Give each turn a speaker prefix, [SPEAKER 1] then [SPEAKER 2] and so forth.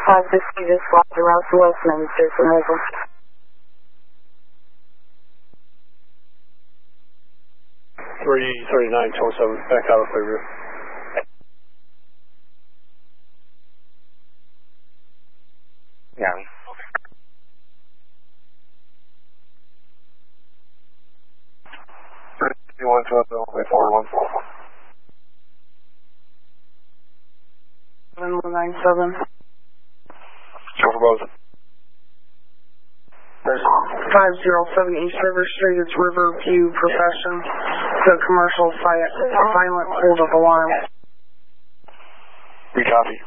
[SPEAKER 1] 550 this flight to Rouse Westminster from over.
[SPEAKER 2] $339.27, back out of Clearview.
[SPEAKER 3] Yeah.
[SPEAKER 1] 7197.
[SPEAKER 2] Show for both.
[SPEAKER 1] 507 East River Street, it's Riverview Profession. It's a commercial site, silent hold of alarm.
[SPEAKER 2] We copy.